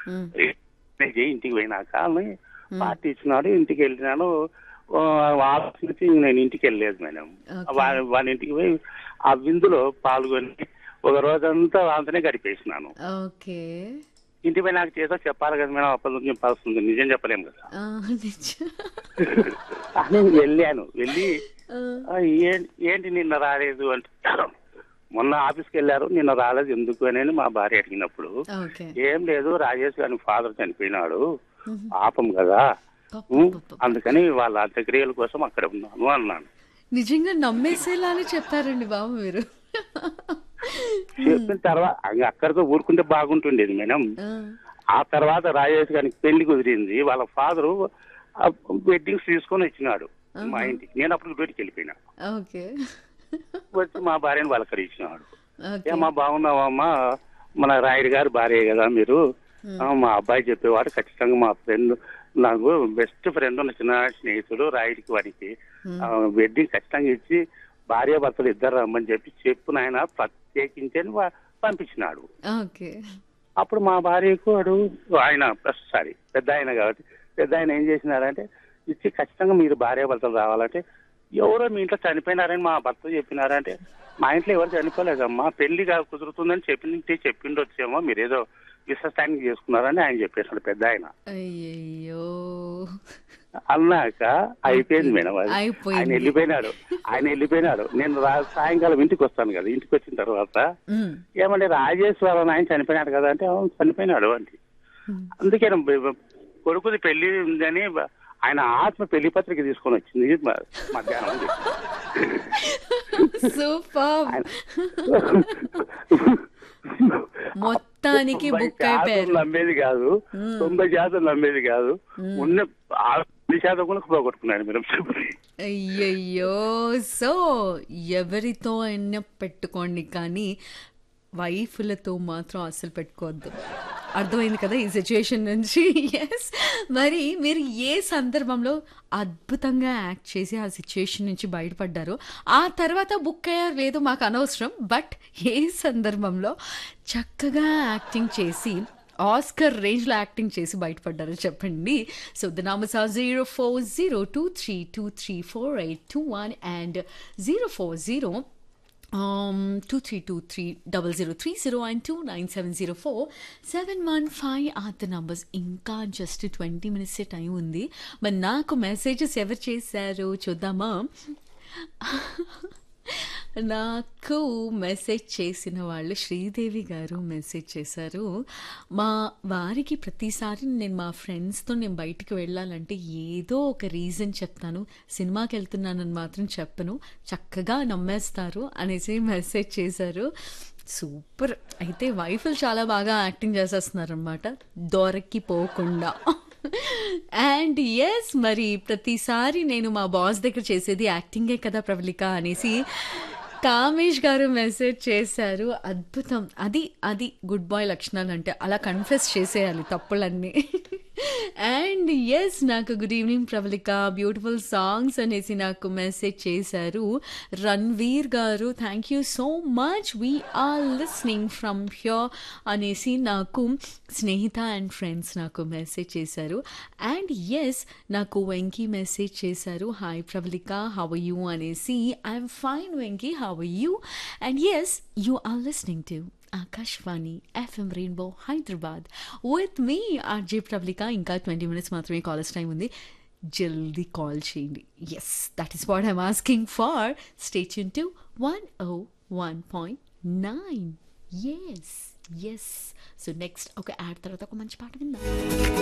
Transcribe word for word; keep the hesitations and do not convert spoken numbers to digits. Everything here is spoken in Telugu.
హ్మ్. నేను చేయి ఇంటికి పోయినాక అని హ్మ్. పార్టీ ఇచ్చినాడు. ఇంటికి వెళ్ళినాను. ఆ, ఆఫీస్ నుంచి నేను ఇంటికి వెళ్ళలేదు మేడం. ఓకే. వా- వాళ్ళ ఇంటికి పోయి ఆ విందులో పాల్గొని ఒక రోజంతా వాళ్ళతోనే గడిపేసినాను. ఓకే. ఇంటికి పోయి నాకు చేసో చెప్పాలి కదా మేడం, అప్పటి చెప్పాల్సింది నిజం చెప్పలేము కదా. ఆ! నిజం. అని వెళ్ళాను. వెళ్ళి ఆ! "ఆ, ఏం- ఏంటి నిన్న రాలేదు అంటే, మొన్న ఆఫీస్కి వెళ్ళారు నిన్న రాలేదు ఎందుకు అని మా భార్య అడిగినప్పుడు, ఓకే. ఏం లేదు రాజేష్ గారి ఫాదర్ చనిపోయినాడు, హుహు. పాపం కదా, ఉం, పప్పపప్పప! అందుకని వాళ్ళ అంత్యక్రియల కోసం అక్కడ ఉన్నాను అన్నాను. నిజంగా నమ్మేసేలానే చెప్పారండి బాబు మీరు. హ్మ్. చెప్పిన తర్వాత ఇంక అక్కడితో ఊరుకుంటే బాగుంటుండేది మేడం. ఆ! ఆ తర్వాత రాజేష్ గారికి పెళ్లి కుదిరింది. వాళ్ళ ఫాదరు వెడ్డింగ్స్ తీసుకొని వచ్చినాడు మా ఆహా! ఇంటికి. నేను అప్పుడు డ్యూటీకి వెళ్ళిపోయినా. ఓకే. వచ్చి మా భార్యను పలకరించినాడు. ఓకే. ఏమ్మా బాగున్నావమ్మా, మన రాయుడు గారు భార్య కదా మీరు, "ఆ, హ్మ్. మా అబ్బాయి చెప్పేవాడు ఖచ్చితంగా మా ఫ్రెండ్, నాకు బెస్ట్ ఫ్రెండ్ ఉన్న చిన్న స్నేహితుడు రాయుడికి వాడికి హ్మ్. వెడ్డింగ్ ఖచ్చితంగా ఇచ్చి భార్య భర్తలు ఇద్దరు రమ్మని చెప్పి చెప్పు నాయన ప్రత్యేకించి అని వా- పంపించినాడు." ఓకే. అప్పుడు మా భార్యకు వాడు ఆయన సారీ పెద్ద ఆయన కాబట్టి పెద్ద ఆయన ఏం చేసినారంటే ఇచ్చి ఖచ్చితంగా మీరు భార్య భర్తలు రావాలంటే, ఎవరో మీ ఇంట్లో చనిపోయినారని మా భర్త చెప్పినారంటే, మా ఇంట్లో ఎవరు చనిపోలేదమ్మా, పెళ్లి కా- కుదురుతుందని చెప్పి చెప్పిండొచ్చేమో, మీరేదో విశ్వస్తానికి చేసుకున్నారని ఆయన చెప్పేసాడు పెద్ద ఆయన. అయ్యయ్యో! అన్నాక అయిపోయింది అయిపోయింది. మేడం అది. ఆయన అయిపోయింది. వెళ్ళిపోయినాడు. ఆయన వెళ్ళిపోయినాడు. నేను రా సాయంకాలం ఇంటికి వస్తాను కదా, ఇంటికి వచ్చిన తర్వాత హ్మ్. ఏమంటే రాజేశ్వరం ఆయన చనిపోయినాడు కదా అంటే, "అవును చనిపోయినాడు" అంటే. హ్మ్. అందుకే బ- బ- కొడుకుది పెళ్లి ఉందని బ- ఆయన ఆత్మ పెళ్లి పత్రిక తీసుకొని వచ్చింది మ- మధ్యాహ్నం అని చెప్పి. సూపర్బ్! ఆయన అప్పుడు మొత్తానికి తొంభై బుక్ శాతం అయిపోయారు. నమ్మేది కాదు, హ్మ్. తొంభై శాతం నమ్మేది కాదు, హ్మ్. ఉన్న ఆ పది శాతం కూడా పోగొట్టుకున్నాడు మీరు. అయ్యయ్యో! సో, ఎవరితో అయినా పెట్టుకోండి కానీ, వైఫులతో మాత్రం అస్సలు పెట్టుకోవద్దు. అర్థమైంది కదా ఈ సిట్యుయేషన్ నుంచి. యెస్. మరి మీరు ఏ సందర్భంలో అద్భుతంగా యాక్ట్ చేసి ఆ సిట్యుయేషన్ నుంచి బయటపడ్డారో, ఆ తర్వాత బుక్ అయ్యారో లేదో మాకు అనవసరం. బట్ ఏ సందర్భంలో చక్కగా యాక్టింగ్ చేసి ఆస్కర్ రేంజ్‌లో యాక్టింగ్ చేసి బయటపడ్డారో చెప్పండి. So, the numbers are zero four zero two three two three four eight two one and zero four zero um two three two three double zero three zero and two nine seven zero four seven one five are the numbers. ఇంకా జస్ట్ ట్వంటీ మినిట్స్ టైం ఉంది. మరి నాకు మెసేజెస్ ఎవరు చేశారు చూద్దామా. నాకు మెసేజ్ చేసిన వాళ్ళు శ్రీదేవి గారు మెసేజ్ చేశారు. మా వారికి ప్రతిసారి నేను మా ఫ్రెండ్స్తో నేను బయటికి వెళ్ళాలంటే ఏదో ఒక రీజన్ చెప్తాను, సినిమాకి వెళ్తున్నానని మాత్రం చెప్పను, చక్కగా నమ్మేస్తారు అనేసి మెసేజ్ చేశారు. సూపర్. అయితే వైఫులు చాలా బాగా యాక్టింగ్ చేసేస్తున్నారనమాట దొరకిపోకుండా. అండ్ ఎస్, మరి ప్రతిసారి నేను మా బాస్ దగ్గర చేసేది యాక్టింగే కదా ప్రవళిక అనేసి కామేష్ గారు మెసేజ్ చేశారు. అద్భుతం. అది అది గుడ్ బాయ్ లక్షణాలు అంటే అలా కన్ఫెస్ చేసేయాలి తప్పులన్నీ. అండ్ ఎస్, నాకు good evening Pravalika, beautiful songs అనేసి నాకు మెసేజ్ చేశారు రణ్వీర్ గారు. Thank you so much, we are listening from హ్యూర్ అనేసి నాకు స్నేహిత అండ్ ఫ్రెండ్స్ నాకు మెసేజ్ చేశారు. అండ్ ఎస్, నాకు వెంకీ మెసేజ్ చేశారు, hi Pravalika how are you అనేసి. I'm fine Venky, how are you. And yes, you are listening to Akashvani FM rainbow Hyderabad with me RJ Pravalika. ఇంకా ట్వంటీ మినిట్స్ మాత్రమే కాలేజ్ టైం ఉంది, జల్దీ కాల్ చేయండి. Yes, that is what I'm asking far. Stay tune to one oh one point nine. Yes yes. So next ఒక యాడ్ తర్వాత ఒక మంచి పాట విందాం.